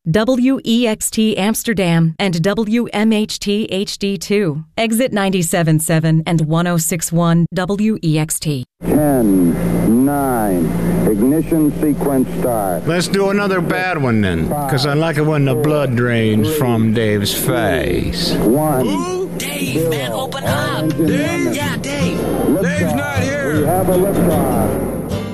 WEXT Amsterdam and WMHT HD2. Exit 97.7 and 106.1 WEXT. 10, 9, ignition sequence start. Let's do another bad one then, because I like it when the blood drains from Dave's face. 1. Ooh, Dave, man, open up. Dave? Yeah, Dave. Liftoff. Dave's not here. We have a liftoff.